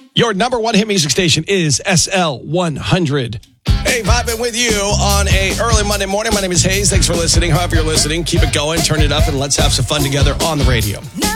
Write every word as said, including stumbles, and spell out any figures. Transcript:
Your number one hit music station is S L one hundred. Hey, vibing with you on a early Monday morning. My name is Hayes. Thanks for listening. However you're listening, keep it going, turn it up, and let's have some fun together on the radio.